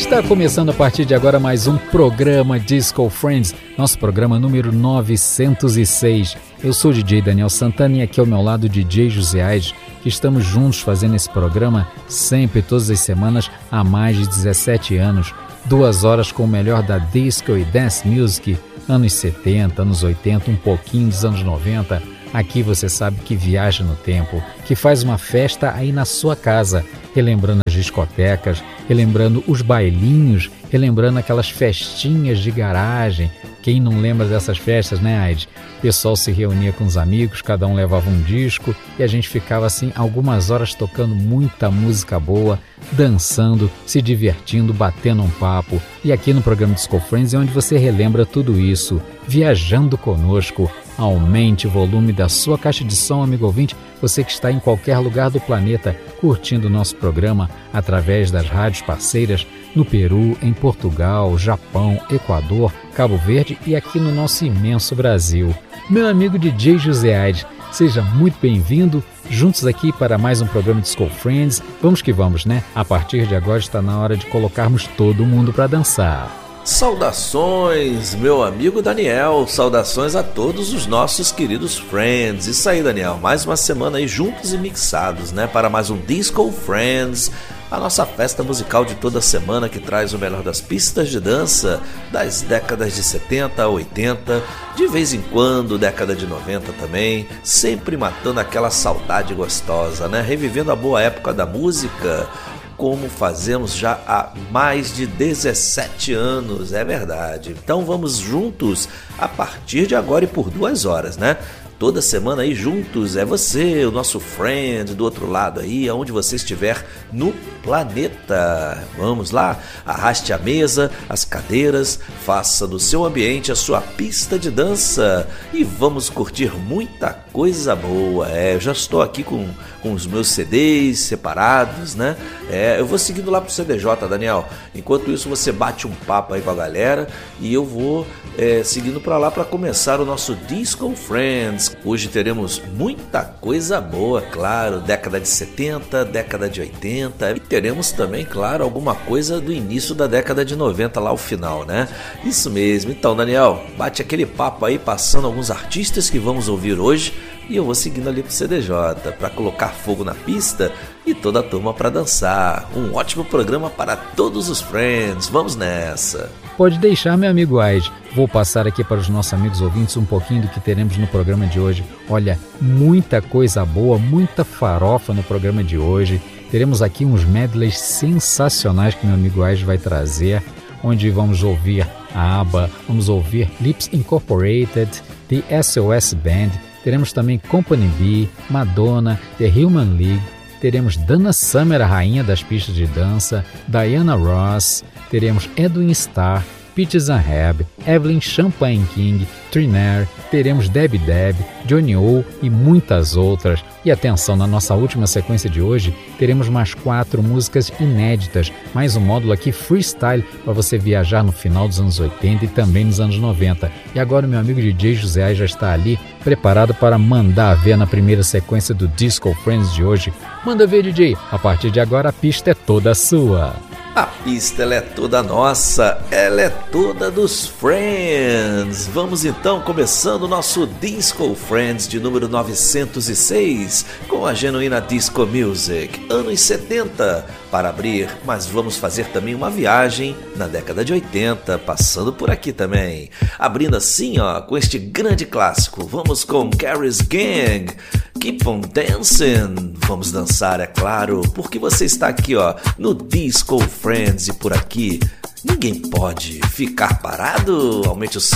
Está começando a partir de agora mais um programa Disco Friends, nosso programa número 906. Eu sou o DJ Daniel Santana e aqui ao meu lado o DJ José Aires, que estamos juntos fazendo esse programa sempre, todas as semanas, há mais de 17 anos. 2 horas com o melhor da disco e dance music, anos 70, anos 80, um pouquinho dos anos 90. Aqui você sabe que viaja no tempo, que faz uma festa aí na sua casa, relembrando as discotecas, relembrando os bailinhos, relembrando aquelas festinhas de garagem. Quem não lembra dessas festas, né, Aide? O pessoal se reunia com os amigos, cada um levava um disco e a gente ficava assim algumas horas tocando muita música boa, dançando, se divertindo, batendo um papo. E aqui no programa Disco Friends é onde você relembra tudo isso, viajando conosco. Aumente o volume da sua caixa de som, amigo ouvinte, você que está em qualquer lugar do planeta curtindo o nosso programa através das rádios parceiras no Peru, em Portugal, Japão, Equador, Cabo Verde e aqui no nosso imenso Brasil. Meu amigo DJ José Aires, seja muito bem-vindo, juntos aqui para mais um programa Disco Friends. Vamos que vamos, né? A partir de agora está na hora de colocarmos todo mundo para dançar. Saudações, meu amigo Daniel, saudações a todos os nossos queridos friends. Isso aí, Daniel, mais uma semana aí juntos e mixados, né, para mais um Disco Friends, a nossa festa musical de toda semana que traz o melhor das pistas de dança das décadas de 70 a 80, de vez em quando década de 90 também, sempre matando aquela saudade gostosa, né, revivendo a boa época da música, como fazemos já há mais de 17 anos, é verdade. Então vamos juntos a partir de agora e por 2 horas, né? Toda semana aí juntos, é você, o nosso friend do outro lado aí, aonde você estiver no planeta. Vamos lá, arraste a mesa, as cadeiras, faça do seu ambiente a sua pista de dança e vamos curtir muita coisa boa. Eu já estou aqui com os meus CDs separados, né? Eu vou seguindo lá pro CDJ, Daniel. Enquanto isso você bate um papo aí com a galera e eu vou seguindo para lá para começar o nosso Disco Friends. Hoje teremos muita coisa boa, claro, década de 70, década de 80 e teremos também, claro, alguma coisa do início da década de 90 lá ao final, né? Isso mesmo. Então, Daniel, bate aquele papo aí passando alguns artistas que vamos ouvir hoje e eu vou seguindo ali pro CDJ para colocar fogo na pista e toda a turma para dançar. Um ótimo programa para todos os friends. Vamos nessa. Pode deixar, meu amigo Aide. Vou passar aqui para os nossos amigos ouvintes um pouquinho do que teremos no programa de hoje. Olha, muita coisa boa, muita farofa no programa de hoje. Teremos aqui uns medleys sensacionais que meu amigo Aide vai trazer, onde vamos ouvir a ABBA, vamos ouvir Lips Incorporated, The SOS Band, teremos também Company B, Madonna, The Human League, teremos Dana Summer, a rainha das pistas de dança, Diana Ross, teremos Edwin Starr, Peaches and Herb, Evelyn Champagne King, Trinaire, teremos Debbie Deb, Johnny O e muitas outras. E atenção, na nossa última sequência de hoje, teremos mais 4 músicas inéditas, mais um módulo aqui freestyle para você viajar no final dos anos 80 e também nos anos 90. E agora o meu amigo DJ José Aires já está ali, preparado para mandar ver na primeira sequência do Disco Friends de hoje. Manda ver, DJ, a partir de agora a pista é toda sua. A pista ela é toda nossa, ela é toda dos Friends. Vamos então começando o nosso Disco Friends de número 906 com a genuína Disco Music, anos 70 para abrir, mas vamos fazer também uma viagem na década de 80, passando por aqui também. Abrindo assim, ó, com este grande clássico, vamos com Carrie's Gang, Keep on Dancing. Vamos dançar, é claro, porque você está aqui, ó, no Disco Friends e por aqui ninguém pode ficar parado. Aumente o som.